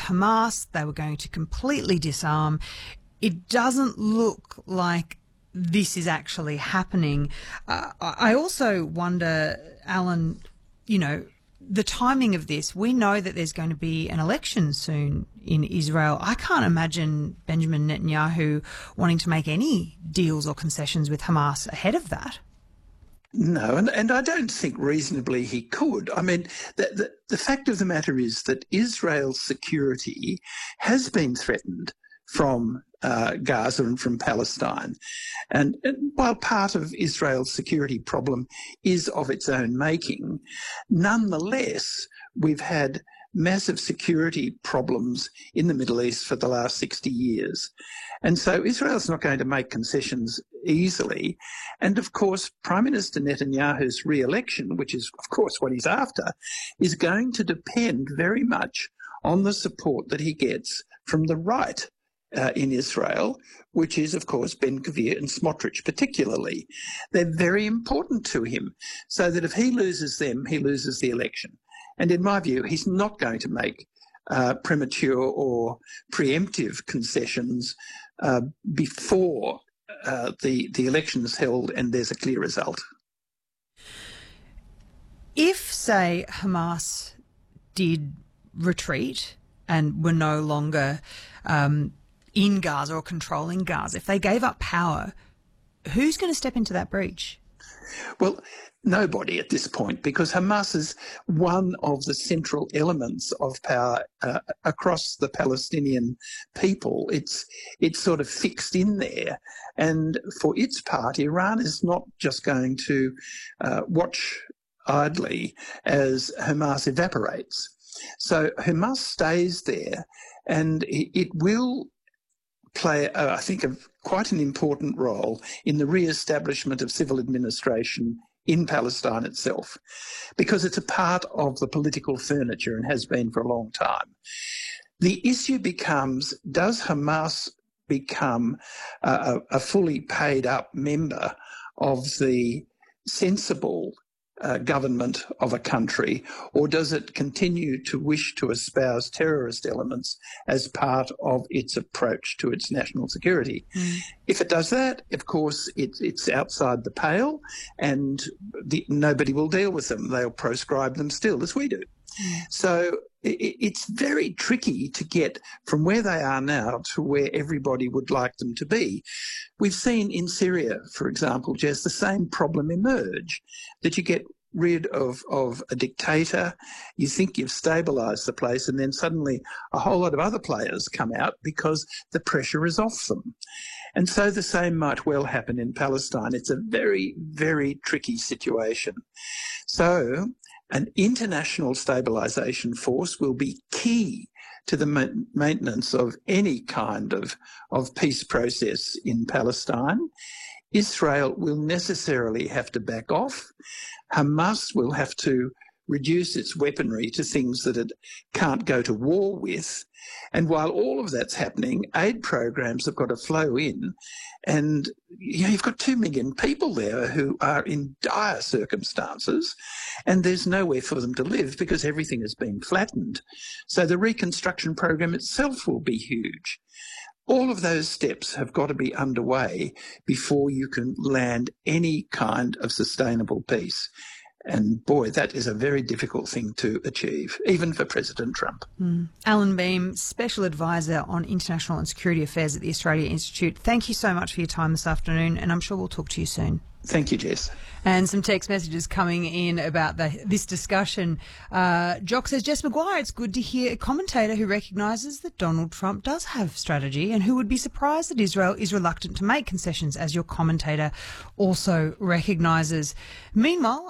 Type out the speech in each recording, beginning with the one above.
Hamas. They were going to completely disarm. It doesn't look like this is actually happening. I also wonder, Alan, the timing of this. We know that there's going to be an election soon in Israel. I can't imagine Benjamin Netanyahu wanting to make any deals or concessions with Hamas ahead of that. No, and I don't think reasonably he could. I mean, the fact of the matter is that Israel's security has been threatened from Gaza and from Palestine. And while part of Israel's security problem is of its own making, nonetheless, we've had massive security problems in the Middle East for the last 60 years. And so Israel's not going to make concessions easily. And of course, Prime Minister Netanyahu's re-election, which is of course what he's after, is going to depend very much on the support that he gets from the right in Israel, which is, of course, Ben-Gvir and Smotrich particularly. They're very important to him, so that if he loses them, he loses the election. And in my view, he's not going to make premature or preemptive concessions before the election is held and there's a clear result. If, say, Hamas did retreat and were no longer in Gaza or controlling Gaza, if they gave up power, who's going to step into that breach? Well, nobody at this point, because Hamas is one of the central elements of power across the Palestinian people. It's sort of fixed in there. And for its part, Iran is not just going to watch idly as Hamas evaporates. So Hamas stays there, and it will play, I think, quite an important role in the re-establishment of civil administration in Palestine itself, because it's a part of the political furniture and has been for a long time. The issue becomes, does Hamas become a fully paid up member of the sensible government of a country, or does it continue to wish to espouse terrorist elements as part of its approach to its national security? If it does that, of course, it's outside the pale, and nobody will deal with them. They'll proscribe them still, as we do. So it's very tricky to get from where they are now to where everybody would like them to be. We've seen in Syria, for example, just the same problem emerge, that you get rid of a dictator, you think you've stabilised the place, and then suddenly a whole lot of other players come out because the pressure is off them. And so the same might well happen in Palestine. It's a very, very tricky situation. So an international stabilisation force will be key to the maintenance of any kind of peace process in Palestine. Israel will necessarily have to back off. Hamas will have to reduce its weaponry to things that it can't go to war with. And while all of that's happening, aid programs have got to flow in. And you've got 2 million people there who are in dire circumstances, and there's nowhere for them to live because everything has been flattened. So the reconstruction program itself will be huge. All of those steps have got to be underway before you can land any kind of sustainable peace. And boy, that is a very difficult thing to achieve, even for President Trump. Alan Beam, Special Advisor on International and Security Affairs at the Australia Institute. Thank you so much for your time this afternoon, and I'm sure we'll talk to you soon. Thank you, Jess. And some text messages coming in about this discussion. Jock says, Jess McGuire, it's good to hear a commentator who recognises that Donald Trump does have strategy and who would be surprised that Israel is reluctant to make concessions, as your commentator also recognises. Meanwhile,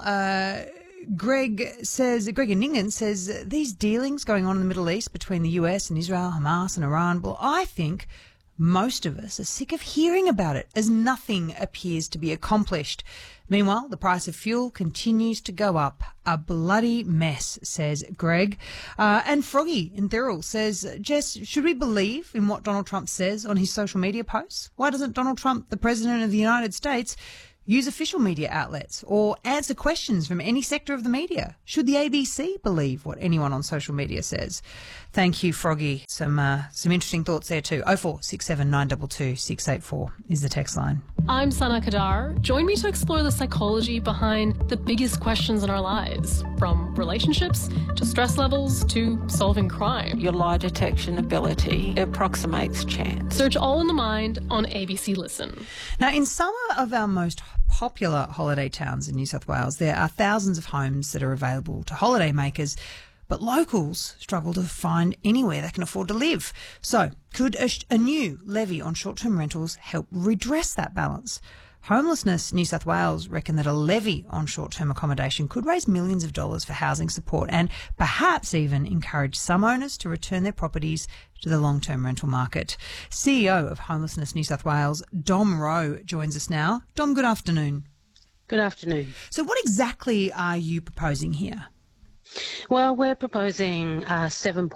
Greg Ningen says, these dealings going on in the Middle East between the US and Israel, Hamas and Iran, well, I think most of us are sick of hearing about it as nothing appears to be accomplished. Meanwhile, the price of fuel continues to go up. A bloody mess, says Greg. And Froggy in Thirl says, Jess, should we believe in what Donald Trump says on his social media posts? Why doesn't Donald Trump, the President of the United States, use official media outlets, or answer questions from any sector of the media? Should the ABC believe what anyone on social media says? Thank you, Froggy. Some interesting thoughts there too. 0467 922 684 is the text line. I'm Sana Kadar. Join me to explore the psychology behind the biggest questions in our lives, from relationships to stress levels to solving crime. Your lie detection ability approximates chance. Search All in the Mind on ABC Listen. Now, in some of our most popular holiday towns in New South Wales, there are thousands of homes that are available to holiday makers, but locals struggle to find anywhere they can afford to live. So, could a new levy on short-term rentals help redress that balance? Homelessness New South Wales reckon that a levy on short-term accommodation could raise millions of dollars for housing support and perhaps even encourage some owners to return their properties to the long-term rental market. CEO of Homelessness New South Wales, Dom Rowe, joins us now. Dom, good afternoon. Good afternoon. So what exactly are you proposing here? Well, we're proposing a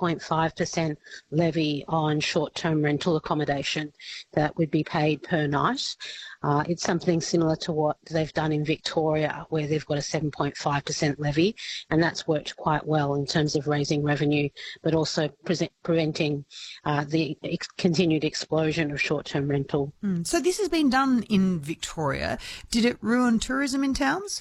7.5% levy on short-term rental accommodation that would be paid per night. It's something similar to what they've done in Victoria, where they've got a 7.5% levy, and that's worked quite well in terms of raising revenue, but also preventing the continued explosion of short-term rental. So this has been done in Victoria. Did it ruin tourism in towns?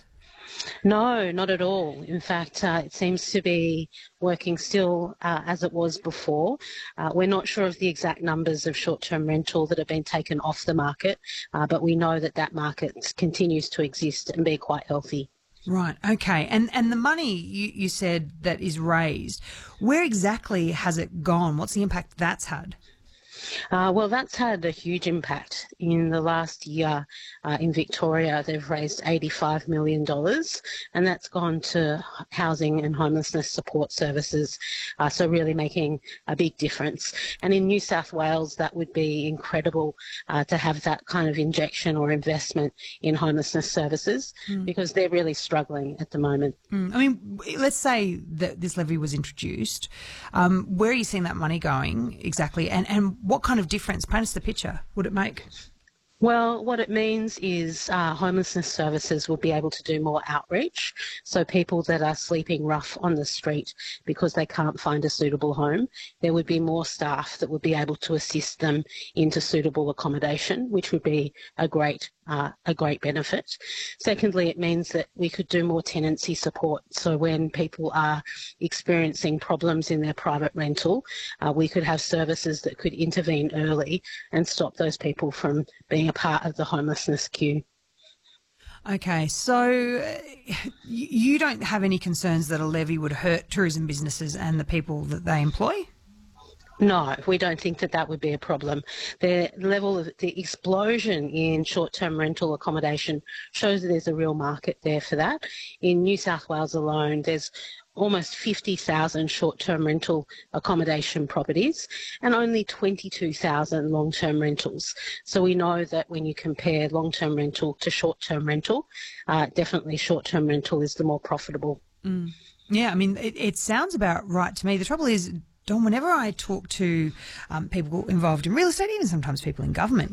No, not at all. In fact, it seems to be working still as it was before. We're not sure of the exact numbers of short-term rental that have been taken off the market, but we know that that market continues to exist and be quite healthy. Right, okay. And the money you said that is raised, where exactly has it gone? What's the impact that's had? Well, that's had a huge impact. In the last year in Victoria, they've raised $85 million, and that's gone to housing and homelessness support services, so really making a big difference. And in New South Wales, that would be incredible to have that kind of injection or investment in homelessness services because they're really struggling at the moment. I mean, let's say that this levy was introduced. Where are you seeing that money going exactly, and what kind of difference, paint us the picture, would it make? Well, what it means is homelessness services will be able to do more outreach. So people that are sleeping rough on the street because they can't find a suitable home, there would be more staff that would be able to assist them into suitable accommodation, which would be a great benefit. Secondly, it means that we could do more tenancy support. So when people are experiencing problems in their private rental, we could have services that could intervene early and stop those people from being a part of the homelessness queue. Okay, so you don't have any concerns that a levy would hurt tourism businesses and the people that they employ? No, we don't think that that would be a problem. The level of the explosion in short-term rental accommodation shows that there's a real market there for that. In New South Wales alone, there's almost 50,000 short-term rental accommodation properties and only 22,000 long-term rentals. So we know that when you compare long-term rental to short-term rental, definitely short-term rental is the more profitable. Yeah, I mean, it sounds about right to me. The trouble is, Don, whenever I talk to people involved in real estate, even sometimes people in government,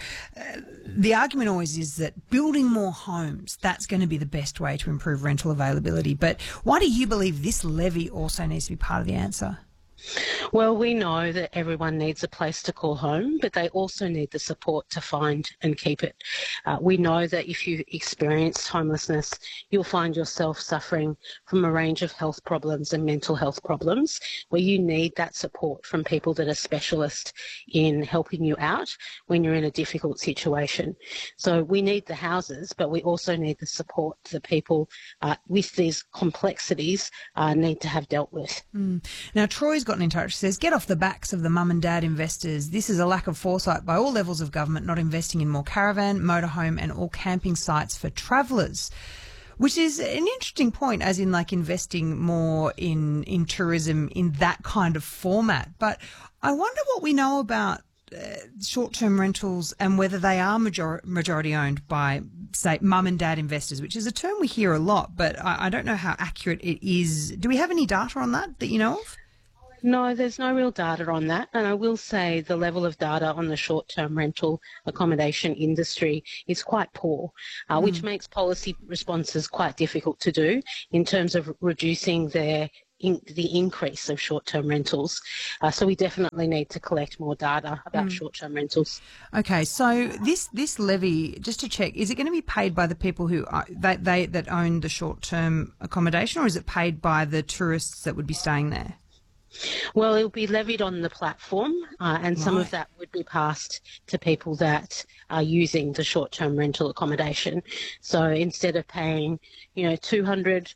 the argument always is that building more homes, that's going to be the best way to improve rental availability. But why do you believe this levy also needs to be part of the answer? Well, we know that everyone needs a place to call home, but they also need the support to find and keep it. We know that if you experience homelessness, you'll find yourself suffering from a range of health problems and mental health problems where you need that support from people that are specialists in helping you out when you're in a difficult situation. So we need the houses, but we also need the support that people with these complexities need to have dealt with. Now, Troy's gotten in touch, says, get off the backs of the mum and dad investors. This is a lack of foresight by all levels of government, not investing in more caravan, motorhome and all camping sites for travellers, which is an interesting point, as in like investing more in tourism in that kind of format. But I wonder what we know about short-term rentals and whether they are majority owned by, say, mum and dad investors, which is a term we hear a lot, but I don't know how accurate it is. Do we have any data on that you know of? No, there's no real data on that. And I will say the level of data on the short-term rental accommodation industry is quite poor, which makes policy responses quite difficult to do in terms of reducing the increase of short-term rentals. So we definitely need to collect more data about short-term rentals. Okay, so this levy, just to check, is it going to be paid by the people who that own the short-term accommodation, or is it paid by the tourists that would be staying there? Well, it'll be levied on the platform, and some of that would be passed to people that are using the short-term rental accommodation. So instead of paying, $200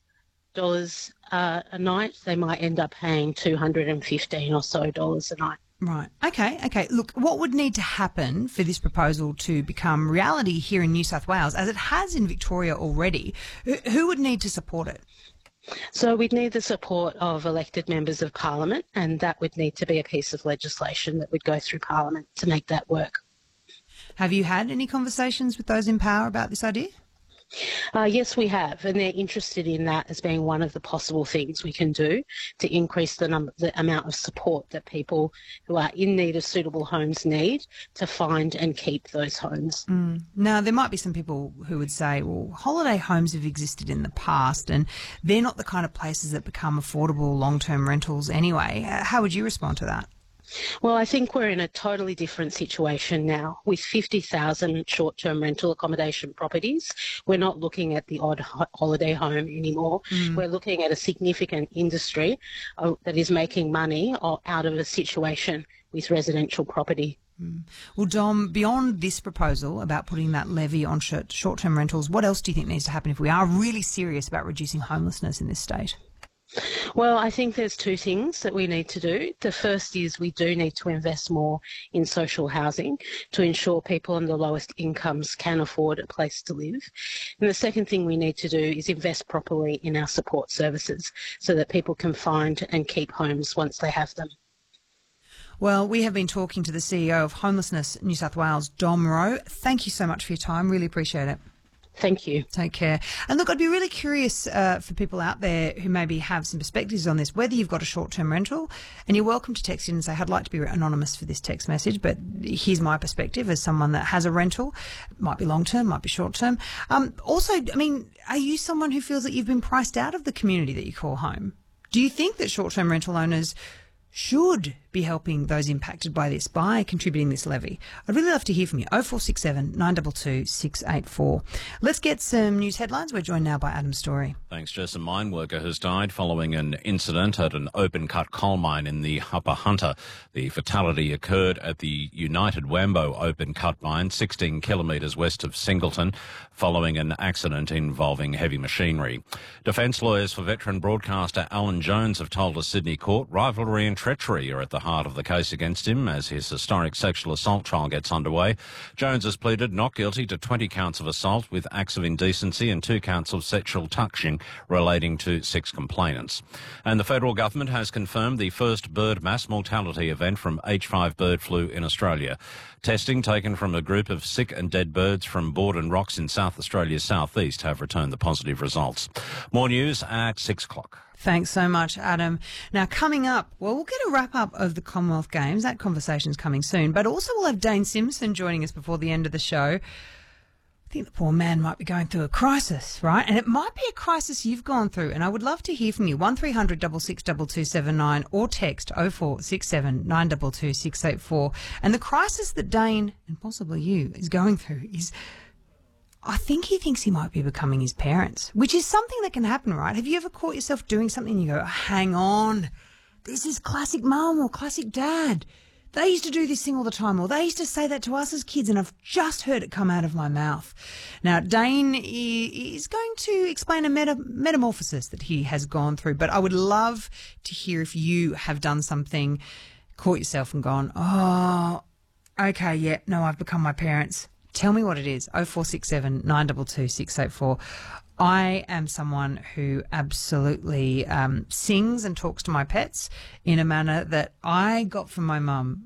a night, they might end up paying $215 or so a night. Right. Okay. Look, what would need to happen for this proposal to become reality here in New South Wales, as it has in Victoria already? Who would need to support it? So we'd need the support of elected members of Parliament, and that would need to be a piece of legislation that would go through Parliament to make that work. Have you had any conversations with those in power about this idea? Yes, we have, and they're interested in that as being one of the possible things we can do to increase the amount of support that people who are in need of suitable homes need to find and keep those homes. Now, there might be some people who would say, well, holiday homes have existed in the past and they're not the kind of places that become affordable long-term rentals anyway. How would you respond to that? Well, I think we're in a totally different situation now. With 50,000 short-term rental accommodation properties, we're not looking at the odd holiday home anymore. We're looking at a significant industry that is making money out of a situation with residential property. Well, Dom, beyond this proposal about putting that levy on short-term rentals, what else do you think needs to happen if we are really serious about reducing homelessness in this state? Well, I think there's two things that we need to do. The first is we do need to invest more in social housing to ensure people on the lowest incomes can afford a place to live. And the second thing we need to do is invest properly in our support services so that people can find and keep homes once they have them. Well, we have been talking to the CEO of Homelessness New South Wales, Dom Rowe. Thank you so much for your time. Really appreciate it. Thank you. Take care. And look, I'd be really curious for people out there who maybe have some perspectives on this, whether you've got a short-term rental, and you're welcome to text in and say, I'd like to be anonymous for this text message, but here's my perspective as someone that has a rental. It might be long-term, might be short-term. Also, I mean, are you someone who feels that you've been priced out of the community that you call home? Do you think that short-term rental owners should be helping those impacted by this by contributing this levy? I'd really love to hear from you. 0467 922 684. Let's get some news headlines. We're joined now by Adam Story. Thanks, Jess. A mine worker has died following an incident at an open-cut coal mine in the Upper Hunter. The fatality occurred at the United Wambo open-cut mine, 16 kilometres west of Singleton, following an accident involving heavy machinery. Defence lawyers for veteran broadcaster Alan Jones have told a Sydney court rivalry and treachery are at the heart of the case against him as his historic sexual assault trial gets underway. Jones has pleaded not guilty to 20 counts of assault with acts of indecency and 2 counts of sexual touching relating to 6 complainants. And the federal government has confirmed the first bird mass mortality event from H5 bird flu in Australia. Testing taken from a group of sick and dead birds from Borden Rocks in South Australia's southeast have returned the positive results. More news at 6 o'clock. Thanks so much, Adam. Now, coming up, well, we'll get a wrap-up of the Commonwealth Games. That conversation's coming soon. But also we'll have Dane Simpson joining us before the end of the show. I think the poor man might be going through a crisis, right? And it might be a crisis you've gone through. And I would love to hear from you. 1300 662279 or text 0467 922 684. And the crisis that Dane, and possibly you, is going through is, I think he thinks he might be becoming his parents, which is something that can happen, right? Have you ever caught yourself doing something and you go, hang on, this is classic mum or classic dad. They used to do this thing all the time, or they used to say that to us as kids, and I've just heard it come out of my mouth. Now, Dane is going to explain a metamorphosis that he has gone through, but I would love to hear if you have done something, caught yourself and gone, oh, okay, yeah, no, I've become my parents. Tell me what it is. 0467 922 684. I am someone who absolutely sings and talks to my pets in a manner that I got from my mum,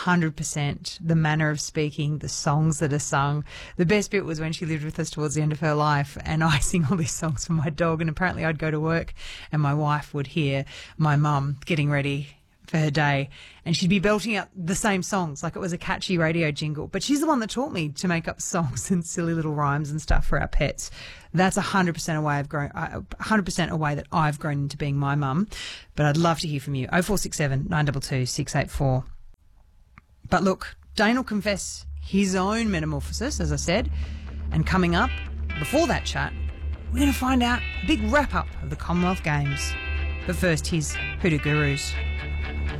100%. The manner of speaking, the songs that are sung. The best bit was when she lived with us towards the end of her life, and I sing all these songs for my dog, and apparently I'd go to work and my wife would hear my mum getting ready for her day, and she'd be belting out the same songs like it was a catchy radio jingle. But she's the one that taught me to make up songs and silly little rhymes and stuff for our pets. That's 100% a way I've grown, 100% a way that I've grown into being my mum. But I'd love to hear from you. 0467 922 684. But look, Dane will confess his own metamorphosis, as I said, and coming up before that chat, we're going to find out a big wrap up of the Commonwealth Games. But first, here's Hoodoo Gurus.